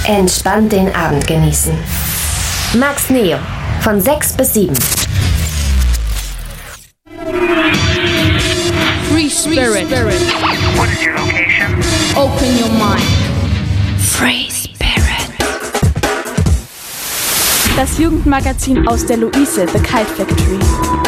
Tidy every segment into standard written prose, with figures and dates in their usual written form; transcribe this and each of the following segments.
Entspannt den Abend genießen. Max Neo von 6 bis 7. Free Spirit. What is your location? Open your mind. Free Spirit. Das Jugendmagazin aus der Luise, The Kite Factory.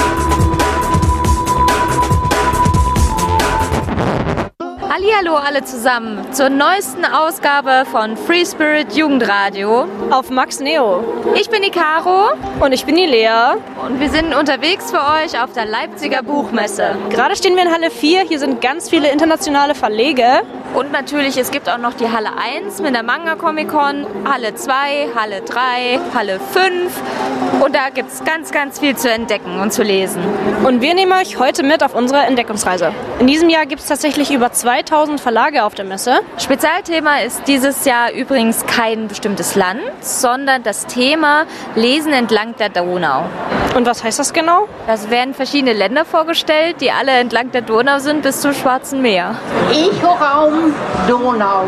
Hallihallo alle zusammen zur neuesten Ausgabe von Free Spirit Jugendradio Auf Max Neo. Ich bin die Caro Und ich bin die Lea. und wir sind unterwegs für euch auf der Leipziger Buchmesse. Gerade stehen wir in Halle 4. Hier sind ganz viele internationale Verlege. Und natürlich, es gibt auch noch die Halle 1 mit der Manga Comic Con, Halle 2, Halle 3, Halle 5 und da gibt es ganz, ganz viel zu entdecken und zu lesen. Und wir nehmen euch heute mit auf unsere Entdeckungsreise. In diesem Jahr gibt es tatsächlich über 2000 Verlage auf der Messe. Spezialthema ist dieses Jahr übrigens kein bestimmtes Land, sondern das Thema Lesen entlang der Donau. Und was heißt das genau? Das werden verschiedene Länder vorgestellt, die alle entlang der Donau sind bis zum Schwarzen Meer. Echoraum Donau.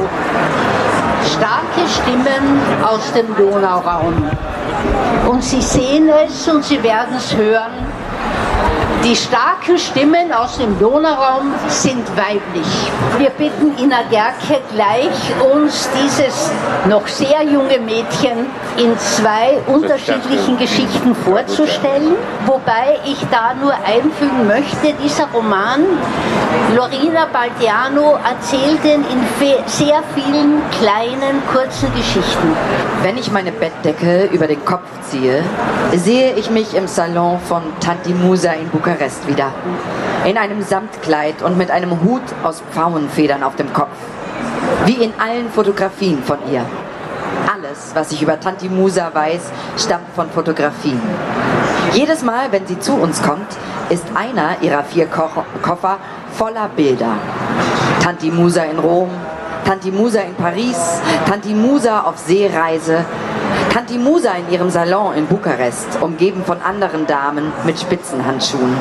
Starke Stimmen aus dem Donauraum. Und Sie sehen es und Sie werden es hören. Die starken Stimmen aus dem Donauraum sind weiblich. Wir bitten Ina Gerke gleich, uns dieses noch sehr junge Mädchen in 2 unterschiedlichen Geschichten vorzustellen. Wobei ich da nur einfügen möchte, dieser Roman, Lorina Baldiano, erzählt ihn in sehr vielen kleinen, kurzen Geschichten. Wenn ich meine Bettdecke über den Kopf ziehe, sehe ich mich im Salon von Tanti Musa in Bukarest wieder. In einem Samtkleid und mit einem Hut aus Pfauenfedern auf dem Kopf. Wie in allen Fotografien von ihr. Alles, was ich über Tanti Musa weiß, stammt von Fotografien. Jedes Mal, wenn sie zu uns kommt, ist einer ihrer 4 Koffer voller Bilder. Tanti Musa in Rom, Tanti Musa in Paris, Tanti Musa auf Seereise, Tanti Musa in ihrem Salon in Bukarest, umgeben von anderen Damen mit Spitzenhandschuhen.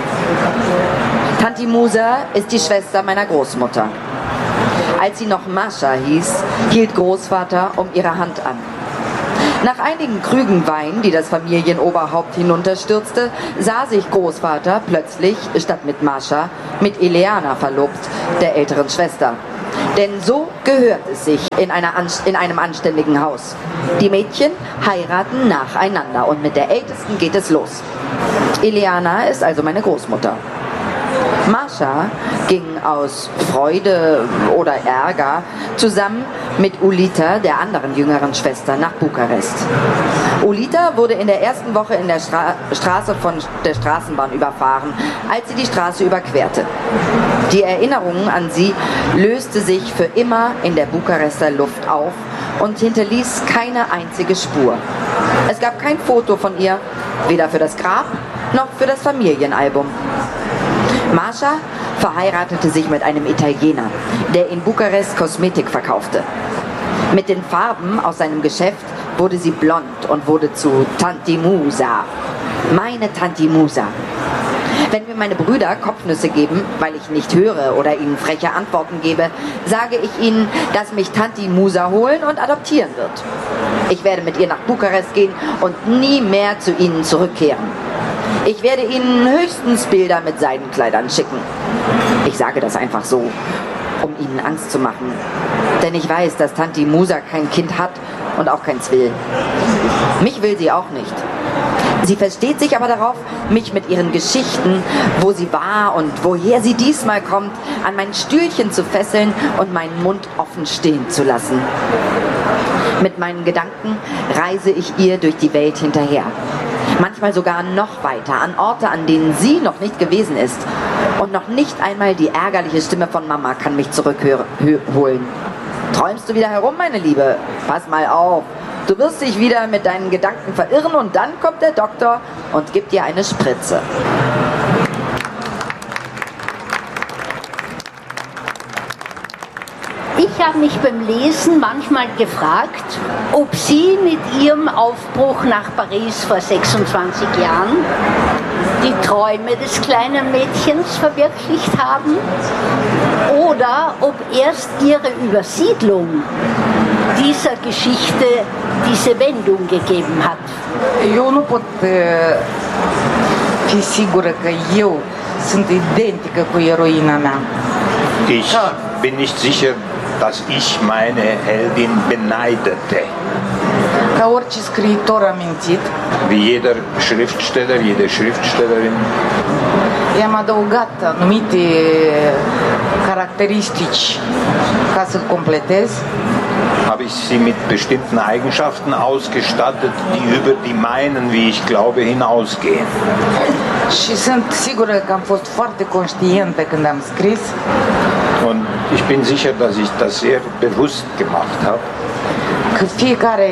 Tanti Musa ist die Schwester meiner Großmutter. Als sie noch Mascha hieß, hielt Großvater um ihre Hand an. Nach einigen Krügen Wein, die das Familienoberhaupt hinunterstürzte, sah sich Großvater plötzlich, statt mit Mascha, mit Ileana verlobt, der älteren Schwester. Denn so gehört es sich in einem anständigen Haus. Die Mädchen heiraten nacheinander und mit der Ältesten geht es los. Ileana ist also meine Großmutter. Mascha ging aus Freude oder Ärger zusammen mit Ulita, der anderen jüngeren Schwester, nach Bukarest. Ulita wurde in der ersten Woche in der Straße von der Straßenbahn überfahren, als sie die Straße überquerte. Die Erinnerung an sie löste sich für immer in der Bukarester Luft auf und hinterließ keine einzige Spur. Es gab kein Foto von ihr, weder für das Grab noch für das Familienalbum. Mascha verheiratete sich mit einem Italiener, der in Bukarest Kosmetik verkaufte. Mit den Farben aus seinem Geschäft wurde sie blond und wurde zu Tanti Musa. Meine Tanti Musa. Wenn mir meine Brüder Kopfnüsse geben, weil ich nicht höre oder ihnen freche Antworten gebe, sage ich ihnen, dass mich Tanti Musa holen und adoptieren wird. Ich werde mit ihr nach Bukarest gehen und nie mehr zu ihnen zurückkehren. Ich werde ihnen höchstens Bilder mit Seidenkleidern schicken. Ich sage das einfach so, um ihnen Angst zu machen. Denn ich weiß, dass Tanti Musa kein Kind hat und auch keins will. Mich will sie auch nicht. Sie versteht sich aber darauf, mich mit ihren Geschichten, wo sie war und woher sie diesmal kommt, an mein Stühlchen zu fesseln und meinen Mund offen stehen zu lassen. Mit meinen Gedanken reise ich ihr durch die Welt hinterher. Manchmal sogar noch weiter, an Orte, an denen sie noch nicht gewesen ist. Und noch nicht einmal die ärgerliche Stimme von Mama kann mich zurückholen. Träumst du wieder herum, meine Liebe? Pass mal auf. Du wirst dich wieder mit deinen Gedanken verirren und dann kommt der Doktor und gibt dir eine Spritze. Ich habe mich beim Lesen manchmal gefragt, ob Sie mit Ihrem Aufbruch nach Paris vor 26 Jahren die Träume des kleinen Mädchens verwirklicht haben oder ob erst Ihre Übersiedlung dieser Geschichte diese Wendung gegeben hat. Eu nu pot fi sigură că eu sunt identică cu eroina mea. Ich bin nicht sicher, dass ich meine Heldin beneidete. Ca orice scriitor amintit, Wie jeder Schriftsteller, jede Schriftstellerin, i-am adăugat anumite caracteristici ca să-l completez. habe ich sie mit bestimmten Eigenschaften ausgestattet, die über die meinen, wie ich glaube, hinausgehen. Și sunt sigură că am fost foarte conștientă când am scris. Und ich bin sicher, dass ich das sehr bewusst gemacht habe. Că fiecare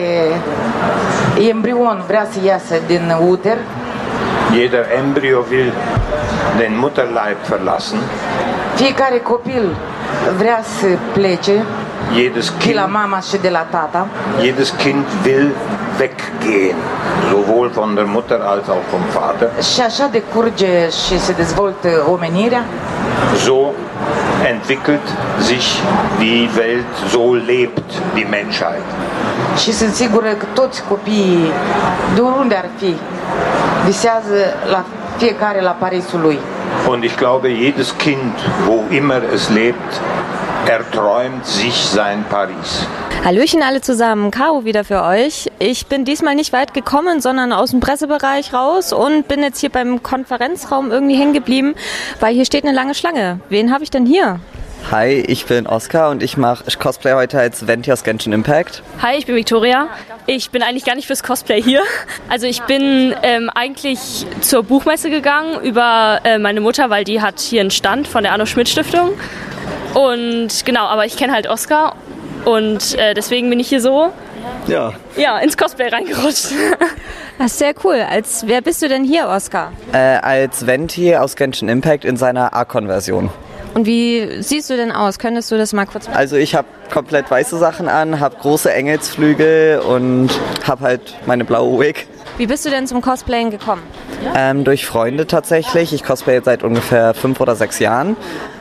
embrion vrea să iasă din uter. Jeder Embryo will den Mutterleib verlassen. Fiecare copil vrea să plece Jedes de la Kind, mama și de la tata. jedes Kind will weggehen, sowohl von der Mutter als auch vom Vater. Și așa decurge și se dezvoltă omenirea. So entwickelt sich die Welt, so lebt die Menschheit. Și sunt sigură că toți copiii, de oriunde ar fi, visează la fiecare la Parisul lui. Und ich glaube, jedes Kind, wo immer es lebt, erträumt sich sein Paris. Hallöchen alle zusammen, Caro wieder für euch. Ich bin diesmal nicht weit gekommen, sondern aus dem Pressebereich raus und bin jetzt hier beim Konferenzraum irgendwie hängen geblieben, weil hier steht eine lange Schlange. Wen habe ich denn hier? Hi, ich bin Oskar und ich Cosplay heute als Venti aus Genshin Impact. Hi, ich bin Victoria. Ich bin eigentlich gar nicht fürs Cosplay hier. Also ich bin eigentlich zur Buchmesse gegangen über meine Mutter, weil die hat hier einen Stand von der Arno Schmidt Stiftung. Und genau, aber ich kenne halt Oskar und deswegen bin ich hier so ins Cosplay reingerutscht. Das ist sehr cool. Wer bist du denn hier, Oskar? Als Venti aus Genshin Impact in seiner Archon-Version. Und wie siehst du denn aus? Könntest du das mal kurz machen? Also ich habe komplett weiße Sachen an, habe große Engelsflügel und habe halt meine blaue Wig. Wie bist du denn zum Cosplayen gekommen? Durch Freunde tatsächlich. Ich cosplaye seit ungefähr 5 oder 6 Jahren.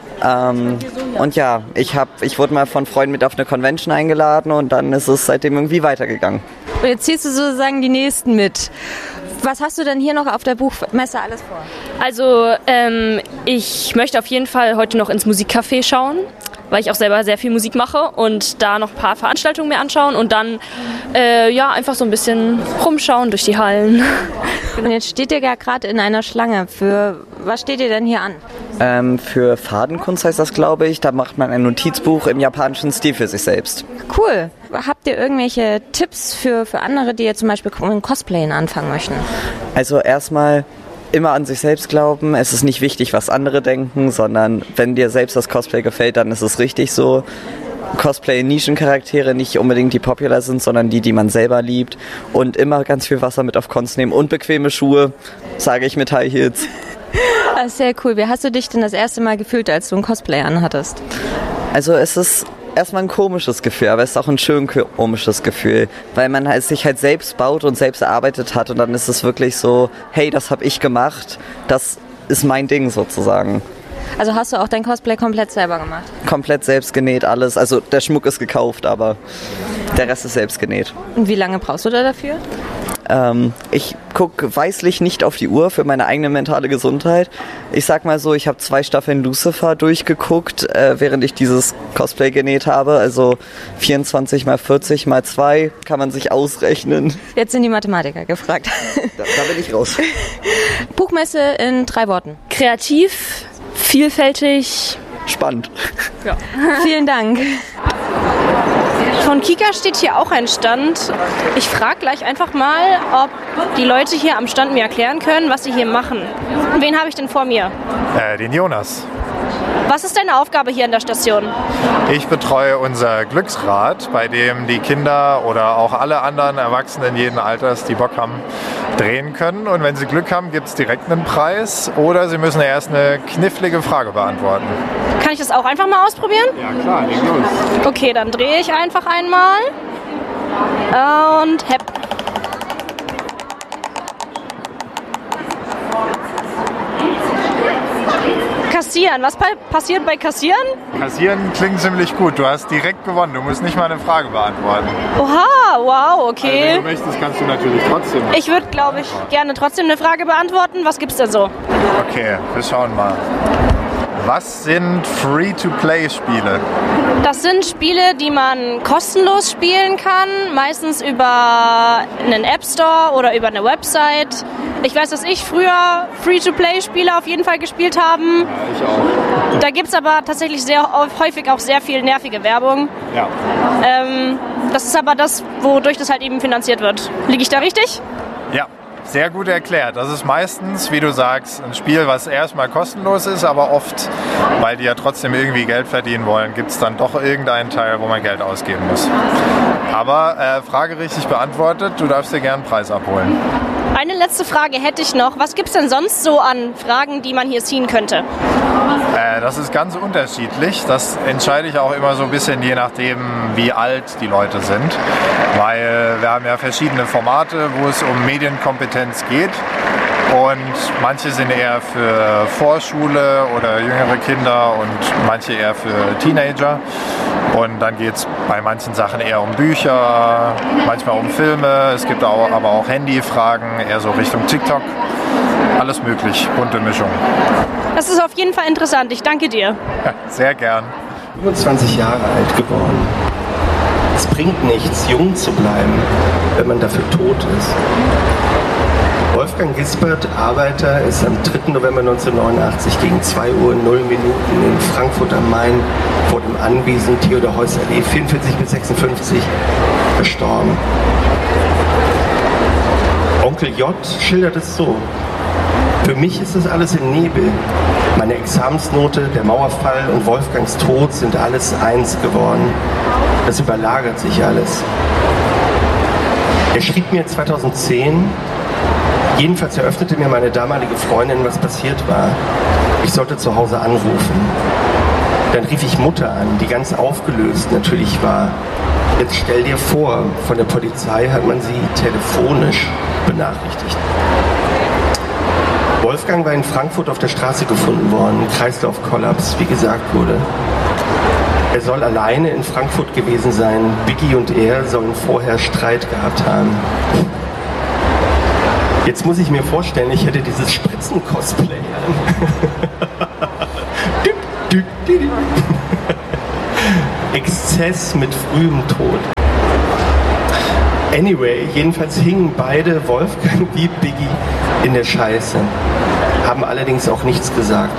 Und ja, ich wurde mal von Freunden mit auf eine Convention eingeladen und dann ist es seitdem irgendwie weitergegangen. Und jetzt ziehst du sozusagen die Nächsten mit. Was hast du denn hier noch auf der Buchmesse alles vor? Also ich möchte auf jeden Fall heute noch ins Musikcafé schauen, weil ich auch selber sehr viel Musik mache und da noch ein paar Veranstaltungen mir anschauen und dann einfach so ein bisschen rumschauen durch die Hallen. Und jetzt steht ihr ja gerade in einer Schlange. Für was steht ihr denn hier an? Für Fadenkunst heißt das, glaube ich. Da macht man ein Notizbuch im japanischen Stil für sich selbst. Cool. Habt ihr irgendwelche Tipps für andere, die jetzt zum Beispiel mit dem Cosplayen anfangen möchten? Also erstmal immer an sich selbst glauben. Es ist nicht wichtig, was andere denken, sondern wenn dir selbst das Cosplay gefällt, dann ist es richtig so. Cosplay-Nischencharaktere nicht unbedingt die popular sind, sondern die man selber liebt. Und immer ganz viel Wasser mit auf Cons nehmen und bequeme Schuhe, sage ich mit High Heels. Das ist sehr cool. Wie hast du dich denn das erste Mal gefühlt, als du ein Cosplay anhattest? Also es ist erstmal ein komisches Gefühl, aber es ist auch ein schön komisches Gefühl, weil man es sich halt selbst baut und selbst erarbeitet hat und dann ist es wirklich so, hey, das habe ich gemacht, das ist mein Ding sozusagen. Also hast du auch dein Cosplay komplett selber gemacht? Komplett selbst genäht, alles. Also der Schmuck ist gekauft, aber der Rest ist selbst genäht. Und wie lange brauchst du da dafür? Ich gucke weislich nicht auf die Uhr für meine eigene mentale Gesundheit. Ich sag mal so, ich habe 2 Staffeln Lucifer durchgeguckt, während ich dieses Cosplay genäht habe. Also 24 mal 40 mal 2 kann man sich ausrechnen. Jetzt sind die Mathematiker gefragt. Da bin ich raus. Buchmesse in 3 Worten. Kreativ, vielfältig, spannend. Ja. Vielen Dank. Von Kika steht hier auch ein Stand. Ich frage gleich einfach mal, ob die Leute hier am Stand mir erklären können, was sie hier machen. Wen habe ich denn vor mir? Den Jonas. Was ist deine Aufgabe hier in der Station? Ich betreue unser Glücksrad, bei dem die Kinder oder auch alle anderen Erwachsenen jeden Alters, die Bock haben, drehen können. Und wenn sie Glück haben, gibt es direkt einen Preis oder sie müssen erst eine knifflige Frage beantworten. Kann ich das auch einfach mal ausprobieren? Ja klar, leg los. Okay, dann drehe ich einfach einmal und hepp. Kassieren. Was passiert bei Kassieren? Kassieren klingt ziemlich gut. Du hast direkt gewonnen. Du musst nicht mal eine Frage beantworten. Oha, wow, okay. Also, wenn du möchtest, kannst du natürlich trotzdem. Ich würde, glaube ich, gerne trotzdem eine Frage beantworten. Was gibt's denn so? Okay, wir schauen mal. Was sind Free-to-Play-Spiele? Das sind Spiele, die man kostenlos spielen kann, meistens über einen App Store oder über eine Website. Ich weiß, dass ich früher Free-to-Play-Spiele auf jeden Fall gespielt habe. Ja, ich auch. Da gibt es aber tatsächlich sehr häufig auch sehr viel nervige Werbung. Ja. Das ist aber das, wodurch das halt eben finanziert wird. Liege ich da richtig? Ja. Sehr gut erklärt. Das ist meistens, wie du sagst, ein Spiel, was erstmal kostenlos ist, aber oft, weil die ja trotzdem irgendwie Geld verdienen wollen, gibt es dann doch irgendeinen Teil, wo man Geld ausgeben muss. Aber Frage richtig beantwortet, du darfst dir gerne einen Preis abholen. Eine letzte Frage hätte ich noch. Was gibt es denn sonst so an Fragen, die man hier ziehen könnte? Das ist ganz unterschiedlich. Das entscheide ich auch immer so ein bisschen je nachdem, wie alt die Leute sind. Weil wir haben ja verschiedene Formate, wo es um Medienkompetenz geht. Und manche sind eher für Vorschule oder jüngere Kinder und manche eher für Teenager. Und dann geht es bei manchen Sachen eher um Bücher, manchmal um Filme. Es gibt aber auch Handyfragen, eher so Richtung TikTok. Alles möglich, bunte Mischung. Das ist auf jeden Fall interessant. Ich danke dir. Ja, sehr gern. 25 Jahre alt geworden. Es bringt nichts, jung zu bleiben, wenn man dafür tot ist. Wolfgang Gisbert, Arbeiter, ist am 3. November 1989 gegen 2 Uhr 0 Minuten in Frankfurt am Main vor dem Anwesen Theodor Heuss Allee 44 bis 56 verstorben. Onkel J schildert es so: Für mich ist das alles im Nebel. Meine Examensnote, der Mauerfall und Wolfgangs Tod sind alles eins geworden. Das überlagert sich alles. Er schrieb mir 2010, jedenfalls eröffnete mir meine damalige Freundin, was passiert war. Ich sollte zu Hause anrufen. Dann rief ich Mutter an, die ganz aufgelöst natürlich war. Jetzt stell dir vor, von der Polizei hat man sie telefonisch benachrichtigt. Wolfgang war in Frankfurt auf der Straße gefunden worden, Kreislaufkollaps, wie gesagt wurde. Er soll alleine in Frankfurt gewesen sein. Biggie und er sollen vorher Streit gehabt haben. Jetzt muss ich mir vorstellen, ich hätte dieses Spritzen-Cosplay an. Exzess mit frühem Tod. Anyway, jedenfalls hingen beide, Wolfgang wie Biggie, in der Scheiße. Haben allerdings auch nichts gesagt.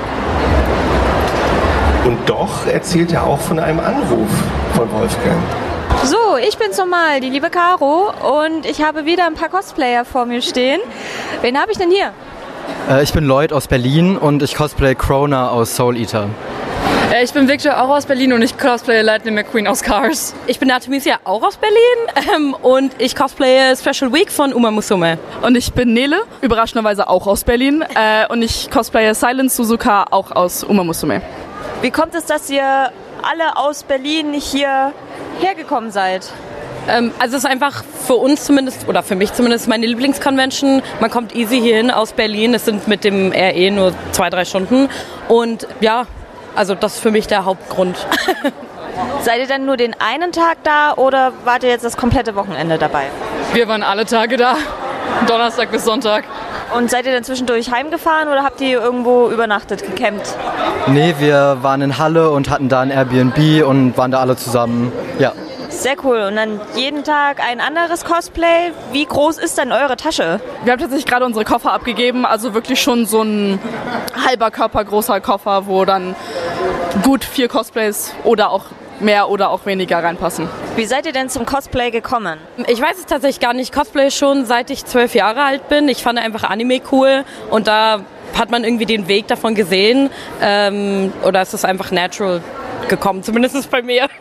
Und doch erzählt er auch von einem Anruf von Wolfgang. So, ich bin's nochmal, die liebe Caro, und ich habe wieder ein paar Cosplayer vor mir stehen. Wen habe ich denn hier? Ich bin Lloyd aus Berlin und ich cosplay Krona aus Soul Eater. Ich bin Victor, auch aus Berlin, und ich cosplaye Lightning McQueen aus Cars. Ich bin Artemisia, auch aus Berlin, und ich cosplaye Special Week von Uma Musume. Und ich bin Nele, überraschenderweise auch aus Berlin, und ich cosplaye Silent Suzuka, auch aus Uma Musume. Wie kommt es, dass ihr alle aus Berlin hierher gekommen seid? Also es ist einfach für uns zumindest, oder für mich zumindest, meine Lieblingsconvention. Man kommt easy hierhin aus Berlin. Es sind mit dem RE nur 2-3 Stunden. Und ja, also das ist für mich der Hauptgrund. Seid ihr denn nur den einen Tag da oder wart ihr jetzt das komplette Wochenende dabei? Wir waren alle Tage da, Donnerstag bis Sonntag. Und seid ihr dann zwischendurch heimgefahren oder habt ihr irgendwo übernachtet, gecampt? Nee, wir waren in Halle und hatten da ein Airbnb und waren da alle zusammen, ja. Sehr cool. Und dann jeden Tag ein anderes Cosplay. Wie groß ist denn eure Tasche? Wir haben tatsächlich gerade unsere Koffer abgegeben, also wirklich schon so ein halber Körper großer Koffer, wo dann gut 4 Cosplays oder auch mehr oder auch weniger reinpassen. Wie seid ihr denn zum Cosplay gekommen? Ich weiß es tatsächlich gar nicht. Ich cosplay schon seit ich 12 Jahre alt bin. Ich fand einfach Anime cool und da hat man irgendwie den Weg davon gesehen. Oder ist es einfach natural gekommen, zumindest bei mir.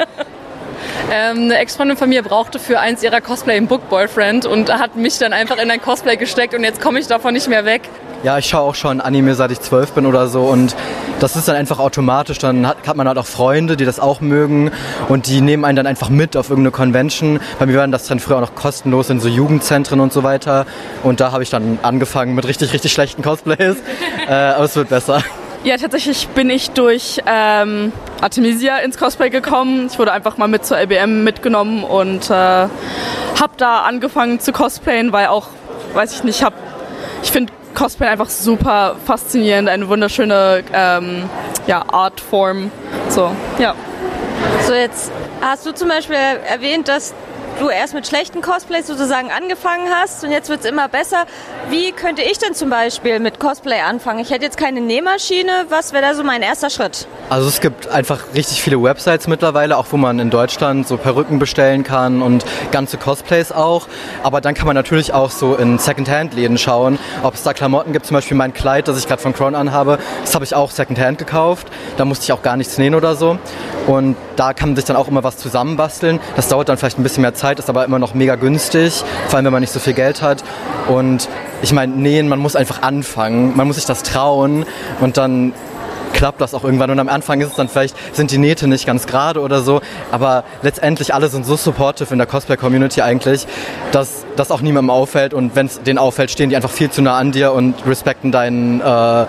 Eine Ex-Freundin von mir brauchte für eins ihrer Cosplay einen Book-Boyfriend und hat mich dann einfach in ein Cosplay gesteckt und jetzt komme ich davon nicht mehr weg. Ja, ich schaue auch schon Anime, seit ich 12 bin oder so, und das ist dann einfach automatisch. Dann hat man halt auch Freunde, die das auch mögen, und die nehmen einen dann einfach mit auf irgendeine Convention. Bei mir waren das dann früher auch noch kostenlos in so Jugendzentren und so weiter, und da habe ich dann angefangen mit richtig, richtig schlechten Cosplays, aber es wird besser. Ja, tatsächlich bin ich durch Artemisia ins Cosplay gekommen. Ich wurde einfach mal mit zur LBM mitgenommen und habe da angefangen zu cosplayen, weil auch, weiß ich nicht, ich finde Cosplay einfach super faszinierend, eine wunderschöne Artform. So, ja. So, jetzt hast du zum Beispiel erwähnt, dass du erst mit schlechten Cosplays sozusagen angefangen hast und jetzt wird es immer besser. Wie könnte ich denn zum Beispiel mit Cosplay anfangen? Ich hätte jetzt keine Nähmaschine. Was wäre da so mein erster Schritt? Also es gibt einfach richtig viele Websites mittlerweile, auch wo man in Deutschland so Perücken bestellen kann und ganze Cosplays auch. Aber dann kann man natürlich auch so in Secondhand-Läden schauen, ob es da Klamotten gibt. Zum Beispiel mein Kleid, das ich gerade von Crown anhabe, das habe ich auch Secondhand gekauft. Da musste ich auch gar nichts nähen oder so. Und da kann man sich dann auch immer was zusammenbasteln. Das dauert dann vielleicht ein bisschen mehr Zeit, ist aber immer noch mega günstig, vor allem wenn man nicht so viel Geld hat. Und ich meine, nähen, man muss einfach anfangen, man muss sich das trauen und dann klappt das auch irgendwann. Und am Anfang ist es dann vielleicht, sind die Nähte nicht ganz gerade oder so, aber letztendlich alle sind so supportive in der Cosplay-Community eigentlich, dass das auch niemandem auffällt und wenn es denen auffällt, stehen die einfach viel zu nah an dir und respekten deine,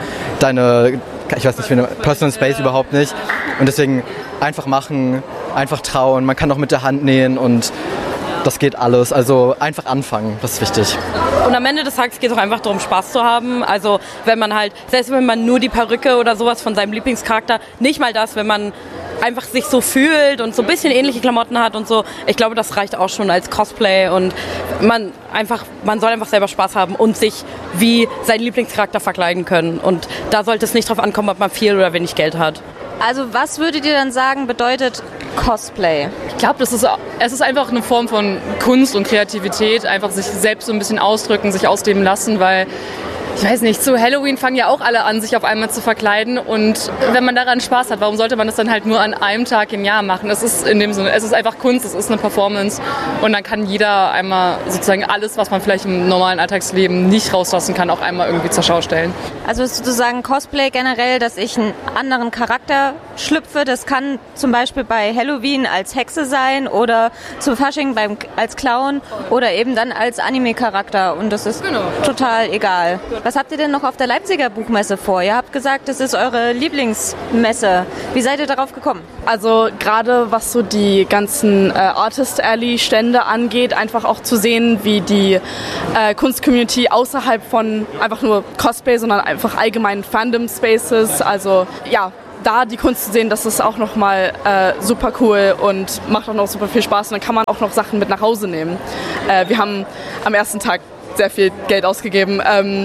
ich weiß nicht, Personal Space überhaupt nicht. Und deswegen einfach machen, einfach trauen, man kann auch mit der Hand nähen und das geht alles. Also einfach anfangen, das ist wichtig. Und am Ende des Tages geht es auch einfach darum, Spaß zu haben. Also wenn man halt, selbst wenn man nur die Perücke oder sowas von seinem Lieblingscharakter, nicht mal das, wenn man einfach sich so fühlt und so ein bisschen ähnliche Klamotten hat und so. Ich glaube, das reicht auch schon als Cosplay und man soll einfach selber Spaß haben und sich wie seinen Lieblingscharakter verkleiden können. Und da sollte es nicht drauf ankommen, ob man viel oder wenig Geld hat. Also was würdet ihr dann sagen, bedeutet Cosplay? Ich glaube, es ist einfach eine Form von Kunst und Kreativität, einfach sich selbst so ein bisschen ausdrücken, sich ausleben lassen, weil ich weiß nicht, zu Halloween fangen ja auch alle an, sich auf einmal zu verkleiden und wenn man daran Spaß hat, warum sollte man das dann halt nur an einem Tag im Jahr machen? Es ist in dem Sinne, es ist einfach Kunst, es ist eine Performance und dann kann jeder einmal sozusagen alles, was man vielleicht im normalen Alltagsleben nicht rauslassen kann, auch einmal irgendwie zur Schau stellen. Also ist sozusagen Cosplay generell, dass ich einen anderen Charakter schlüpfe, das kann zum Beispiel bei Halloween als Hexe sein oder zu Fasching als Clown oder eben dann als Anime-Charakter und das ist total egal. Was habt ihr denn noch auf der Leipziger Buchmesse vor? Ihr habt gesagt, das ist eure Lieblingsmesse. Wie seid ihr darauf gekommen? Also gerade was so die ganzen Artist Alley Stände angeht, einfach auch zu sehen, wie die Kunstcommunity außerhalb von einfach nur Cosplay, sondern einfach allgemeinen Fandom Spaces, also ja, da die Kunst zu sehen, das ist auch nochmal super cool und macht auch noch super viel Spaß und dann kann man auch noch Sachen mit nach Hause nehmen. Wir haben am ersten Tag sehr viel Geld ausgegeben,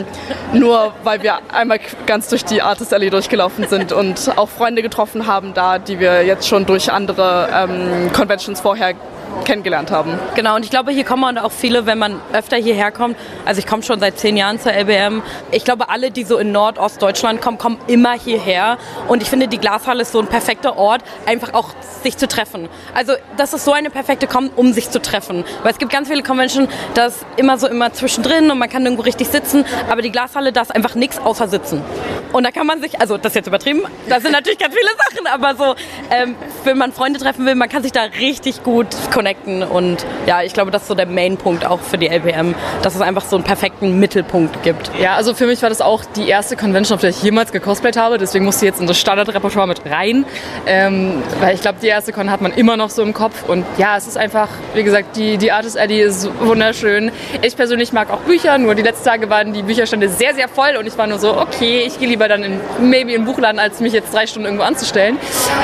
nur weil wir einmal ganz durch die Artist Alley durchgelaufen sind und auch Freunde getroffen haben da, die wir jetzt schon durch andere Conventions vorher kennengelernt haben. Genau, und ich glaube, hier kommen auch viele, wenn man öfter hierher kommt, also ich komme schon seit 10 Jahren zur LBM, ich glaube, alle, die so in Nordostdeutschland kommen immer hierher und ich finde, die Glashalle ist so ein perfekter Ort, einfach auch sich zu treffen. Also das ist so eine perfekte Con, um sich zu treffen, weil es gibt ganz viele Conventions, das immer zwischendrin und man kann irgendwo richtig sitzen, aber die Glashalle, da ist einfach nichts außer sitzen. Und da kann man sich, also das ist jetzt übertrieben, da sind natürlich ganz viele Sachen, aber so, wenn man Freunde treffen will, man kann sich da richtig gut connecten und ja, ich glaube, das ist so der Main-Punkt auch für die LBM, dass es einfach so einen perfekten Mittelpunkt gibt. Ja, also für mich war das auch die erste Convention, auf der ich jemals gecosplayt habe, deswegen musste ich jetzt in das Standardrepertoire mit rein, weil ich glaube, die erste Con hat man immer noch so im Kopf und ja, es ist einfach, wie gesagt, die Artist Alley ist wunderschön. Ich persönlich mag auch Bücher, nur die letzten Tage waren die Bücherstände sehr, sehr voll und ich war nur so, okay, ich gehe lieber dann in den Buchladen, als mich jetzt 3 Stunden irgendwo anzustellen.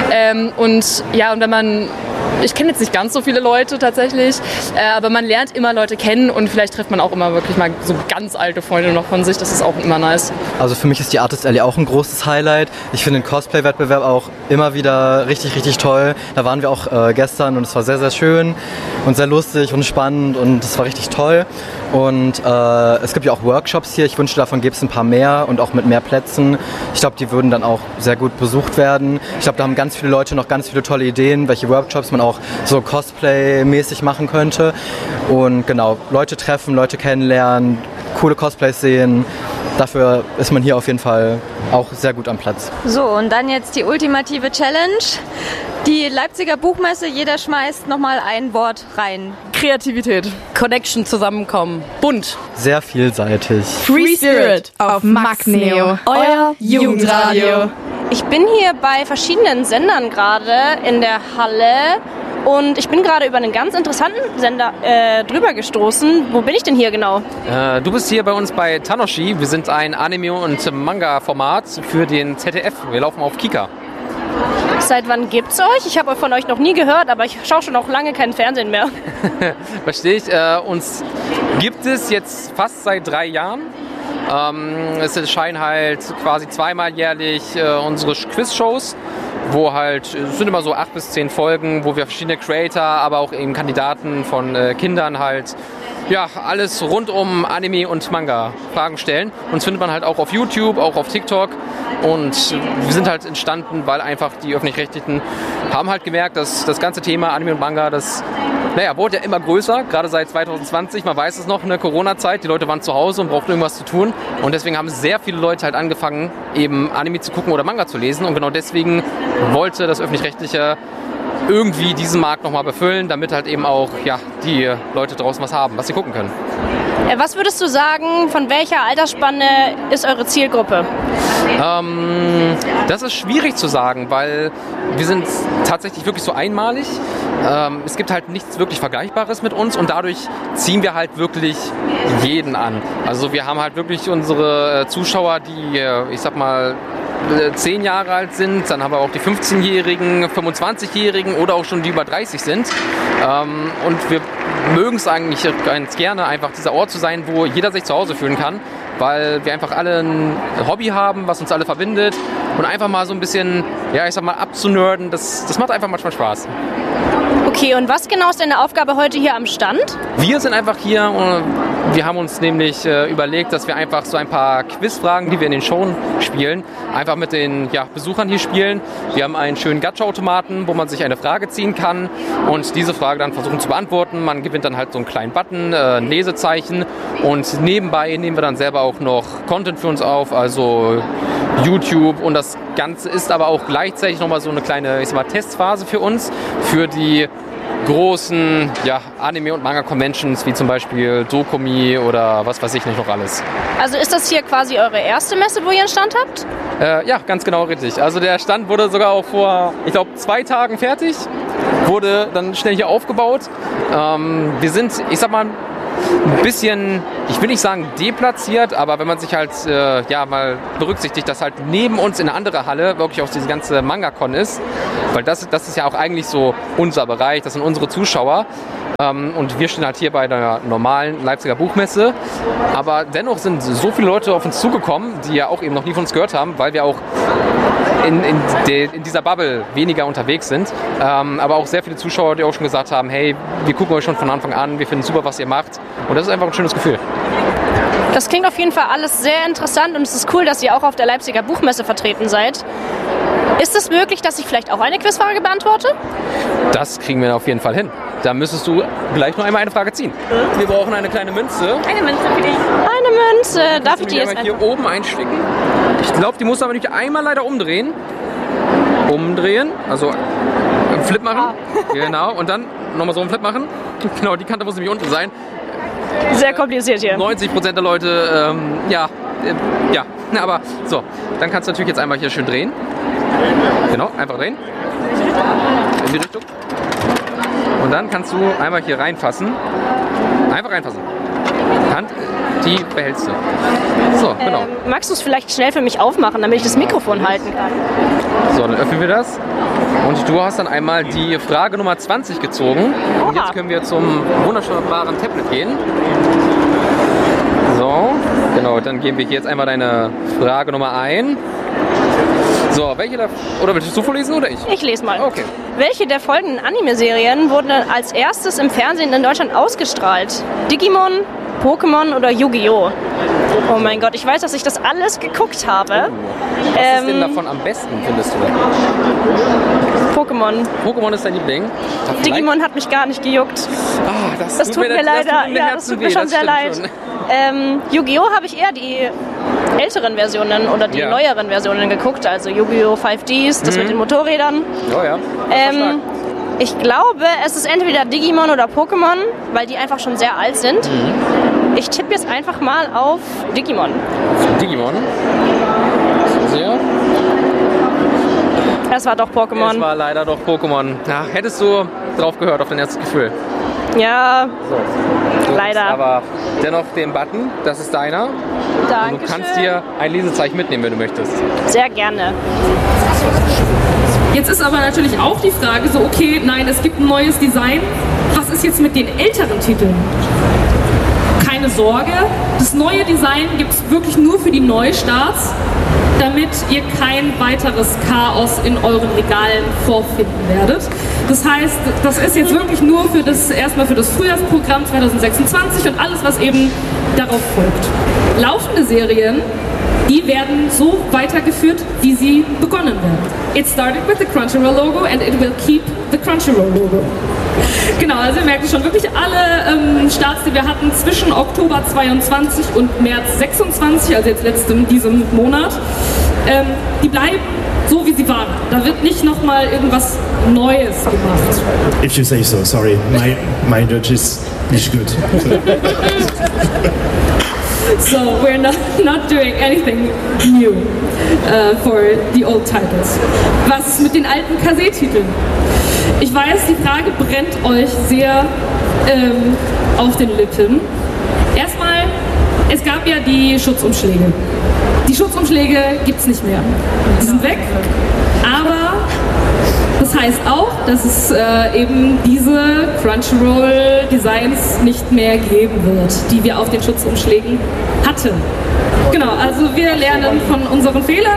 Und ja, und wenn man, ich kenne jetzt nicht ganz so viele Leute tatsächlich, aber man lernt immer Leute kennen und vielleicht trifft man auch immer wirklich mal so ganz alte Freunde noch von sich, das ist auch immer nice. Also für mich ist die Artist Alley auch ein großes Highlight. Ich finde den Cosplay-Wettbewerb auch immer wieder richtig, richtig toll. Da waren wir auch gestern und es war sehr, sehr schön und sehr lustig und spannend und es war richtig toll. Und es gibt ja auch Workshops hier, ich wünschte, davon gäbe es ein paar mehr und auch mit mehr Plätzen. Ich glaube, die würden dann auch sehr gut besucht werden. Ich glaube, da haben ganz viele Leute noch ganz viele tolle Ideen, welche Workshops man auch so Cosplay-mäßig machen könnte. Und genau, Leute treffen, Leute kennenlernen, coole Cosplays sehen dafür ist man hier auf jeden Fall auch sehr gut am Platz. So, und dann jetzt die ultimative Challenge. Die Leipziger Buchmesse, jeder schmeißt nochmal ein Wort rein. Kreativität. Connection, zusammenkommen. Bunt. Sehr vielseitig. Free Spirit auf Max Neo, euer Jugendradio. Ich bin hier bei verschiedenen Sendern gerade in der Halle und ich bin gerade über einen ganz interessanten Sender drüber gestoßen. Wo bin ich denn hier genau? Du bist hier bei uns bei Tanoshi. Wir sind ein Anime- und Manga-Format für den ZDF. Wir laufen auf Kika. Seit wann gibt's euch? Ich habe von euch noch nie gehört, aber ich schaue schon auch lange kein Fernsehen mehr. Verstehe ich. Uns gibt es jetzt fast seit 3 Jahren. Es erscheinen halt quasi zweimal jährlich unsere Quiz-Shows, wo halt, es sind immer so 8 bis 10 Folgen, wo wir verschiedene Creator, aber auch eben Kandidaten von Kindern halt, ja, alles rund um Anime und Manga Fragen stellen. Uns findet man halt auch auf YouTube, auch auf TikTok. Und wir sind halt entstanden, weil einfach die Öffentlich-Rechtlichen haben halt gemerkt, dass das ganze Thema Anime und Manga, das wurde ja immer größer, gerade seit 2020. Man weiß es noch, eine Corona-Zeit. Die Leute waren zu Hause und brauchten irgendwas zu tun. Und deswegen haben sehr viele Leute halt angefangen, eben Anime zu gucken oder Manga zu lesen. Und genau deswegen wollte das Öffentlich-Rechtliche irgendwie diesen Markt nochmal befüllen, damit halt eben auch die Leute draußen was haben, was sie gucken können. Was würdest du sagen, von welcher Altersspanne ist eure Zielgruppe? Das ist schwierig zu sagen, weil wir sind tatsächlich wirklich so einmalig. Es gibt halt nichts wirklich Vergleichbares mit uns und dadurch ziehen wir halt wirklich jeden an. Also wir haben halt wirklich unsere Zuschauer, die, ich sag mal, 10 Jahre alt sind, dann haben wir auch die 15-Jährigen, 25-Jährigen oder auch schon die über 30 sind. Und wir mögen es eigentlich ganz gerne, einfach dieser Ort zu sein, wo jeder sich zu Hause fühlen kann, weil wir einfach alle ein Hobby haben, was uns alle verbindet und einfach mal so ein bisschen, ich sag mal, abzunörden, das macht einfach manchmal Spaß. Okay, und was genau ist deine Aufgabe heute hier am Stand? Wir sind einfach hier und wir haben uns nämlich überlegt, dass wir einfach so ein paar Quizfragen, die wir in den Shows spielen, einfach mit den Besuchern hier spielen. Wir haben einen schönen Gacha-Automaten, wo man sich eine Frage ziehen kann und diese Frage dann versuchen zu beantworten. Man gewinnt dann halt so einen kleinen Button, ein Lesezeichen und nebenbei nehmen wir dann selber auch noch Content für uns auf, also YouTube, und das Ganze ist aber auch gleichzeitig nochmal so eine kleine, ich sag mal, Testphase für uns, für die großen Anime- und Manga-Conventions, wie zum Beispiel Dokumi oder was weiß ich nicht noch alles. Also ist das hier quasi eure erste Messe, wo ihr einen Stand habt? Ja, ganz genau richtig. Also der Stand wurde sogar auch vor, ich glaube, 2 Tagen fertig, wurde dann schnell hier aufgebaut. Wir sind, ich sag mal, ein bisschen, ich will nicht sagen deplatziert, aber wenn man sich halt mal berücksichtigt, dass halt neben uns in einer anderen Halle wirklich auch diese ganze Manga-Con ist, weil das ist ja auch eigentlich so unser Bereich, das sind unsere Zuschauer. Und wir stehen halt hier bei der normalen Leipziger Buchmesse. Aber dennoch sind so viele Leute auf uns zugekommen, die ja auch eben noch nie von uns gehört haben, weil wir auch in dieser Bubble weniger unterwegs sind. Aber auch sehr viele Zuschauer, die auch schon gesagt haben, hey, wir gucken euch schon von Anfang an, wir finden super, was ihr macht. Und das ist einfach ein schönes Gefühl. Das klingt auf jeden Fall alles sehr interessant und es ist cool, dass ihr auch auf der Leipziger Buchmesse vertreten seid. Ist es möglich, dass ich vielleicht auch eine Quizfrage beantworte? Das kriegen wir auf jeden Fall hin. Da müsstest du gleich noch einmal eine Frage ziehen. Wir brauchen eine kleine Münze. Eine Münze für dich. Eine Münze. Darf ich die jetzt hier oben einstecken? Ich glaube, die musst du aber nicht einmal leider umdrehen. Umdrehen, also einen Flip machen. Genau, und dann nochmal so einen Flip machen. Genau, die Kante muss nämlich unten sein. Sehr kompliziert hier. 90% der Leute, aber so, dann kannst du natürlich jetzt einmal hier schön drehen. Genau, einfach drehen. In die Richtung. Und dann kannst du einmal hier reinfassen. Einfach reinfassen. Hand, die behältst du. So, genau. Magst du es vielleicht schnell für mich aufmachen, damit ich das Mikrofon halten kann? So, dann öffnen wir das. Und du hast dann einmal die Frage Nummer 20 gezogen. Oha. Und jetzt können wir zum wunderbaren Tablet gehen. So, genau, dann geben wir hier jetzt einmal deine Frage Nummer ein. So, oder willst du vorlesen oder ich? Ich lese mal. Okay. Welche der folgenden Anime-Serien wurden als erstes im Fernsehen in Deutschland ausgestrahlt? Digimon, Pokémon oder Yu-Gi-Oh? Oh mein Gott, ich weiß, dass ich das alles geguckt habe. Was ist denn davon am besten, findest du? Pokémon. Pokémon ist dein Liebling? Digimon hat mich gar nicht gejuckt. Das tut mir leider. Das tut mir schon sehr leid. Yu-Gi-Oh! Habe ich eher die älteren Versionen oder die neueren Versionen geguckt, also Yu-Gi-Oh! 5Ds, das mit den Motorrädern. Oh ja. Ich glaube, es ist entweder Digimon oder Pokémon, weil die einfach schon sehr alt sind. Ich tippe jetzt einfach mal auf Digimon. Digimon? Sehr. Es war doch Pokémon. Es war leider doch Pokémon. Ja, hättest du drauf gehört, auf dein erstes Gefühl? Ja, so. Leider. Aber dennoch den Button, das ist deiner. Dankeschön. Du kannst dir ein Lesezeichen mitnehmen, wenn du möchtest. Sehr gerne. Jetzt ist aber natürlich auch die Frage so, okay, nein, es gibt ein neues Design. Was ist jetzt mit den älteren Titeln? Keine Sorge, das neue Design gibt es wirklich nur für die Neustarts, damit ihr kein weiteres Chaos in euren Regalen vorfinden werdet. Das heißt, das ist jetzt wirklich nur erstmal für das Frühjahrsprogramm 2026 und alles, was eben darauf folgt. Laufende Serien, die werden so weitergeführt, wie sie begonnen werden. It started with the Crunchyroll Logo and it will keep the Crunchyroll Logo. Genau, also ihr merkt schon, wirklich alle Starts, die wir hatten zwischen Oktober 22 und März 26, also jetzt diesem Monat, die bleiben so, wie sie waren. Da wird nicht nochmal irgendwas Neues gemacht. If you say so, sorry, my Dutch is nicht good. So we're not doing anything new for the old titles. Was ist mit den alten Kase-Titeln? Ich weiß, die Frage brennt euch sehr auf den Lippen. Erstmal, es gab ja die Schutzumschläge. Die Schutzumschläge gibt es nicht mehr. Die sind weg, aber das heißt auch, dass es eben diese Crunchyroll-Designs nicht mehr geben wird, die wir auf den Schutzumschlägen hatten. Genau, also wir lernen von unseren Fehlern.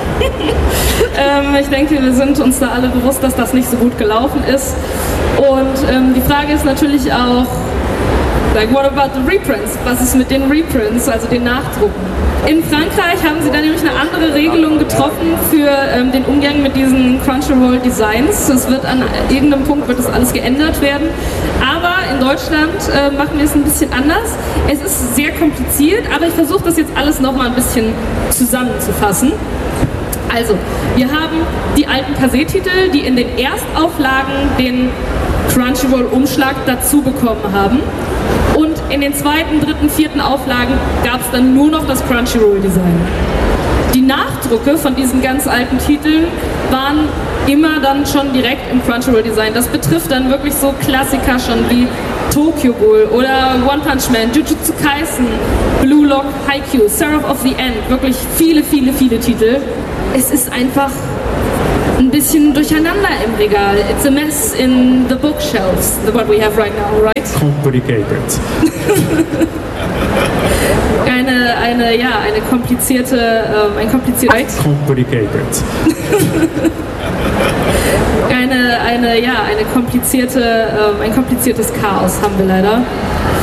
Ich denke, wir sind uns da alle bewusst, dass das nicht so gut gelaufen ist. Und die Frage ist natürlich auch, what about the reprints? Was ist mit den Reprints, also den Nachdrucken? In Frankreich haben sie da nämlich eine andere Regelung getroffen für den Umgang mit diesen Crunchyroll-Designs. Es wird an irgendeinem Punkt wird das alles geändert werden. Aber in Deutschland machen wir es ein bisschen anders. Es ist sehr kompliziert, aber ich versuche das jetzt alles nochmal ein bisschen zusammenzufassen. Also, wir haben die alten Kase-Titel, die in den Erstauflagen den Crunchyroll-Umschlag dazu bekommen haben. Und in den zweiten, dritten, vierten Auflagen gab es dann nur noch das Crunchyroll-Design. Die Nachdrucke von diesen ganz alten Titeln waren immer dann schon direkt im Crunchyroll-Design. Das betrifft dann wirklich so Klassiker schon wie Tokyo Ghoul oder One Punch Man, Jujutsu Kaisen, Blue Lock, Haikyuu, Seraph of the End. Wirklich viele, viele, viele Titel. Es ist einfach ein bisschen durcheinander im Regal. It's a mess in the bookshelves, what we have right now, right? Complicated. Ein kompliziertes Chaos haben wir leider.